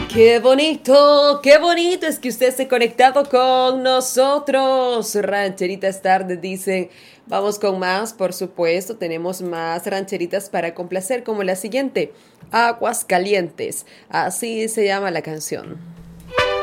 Qué bonito es que usted esté conectado con nosotros. Rancheritas tardes, dicen. Vamos con más, por supuesto. Tenemos más rancheritas para complacer, como la siguiente. Aguas calientes. Así se llama la canción.